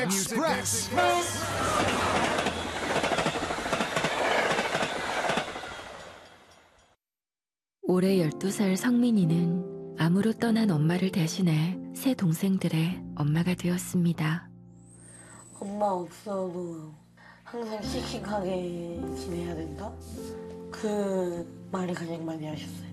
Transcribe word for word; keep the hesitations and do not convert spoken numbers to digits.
Express. 올해 열두 살 성민이는 암으로 떠난 엄마를 대신해 새 동생들의 엄마가 되었습니다. 엄마 없어도 항상 씩씩하게 지내야 된다? 그 말을 가장 많이 하셨어요.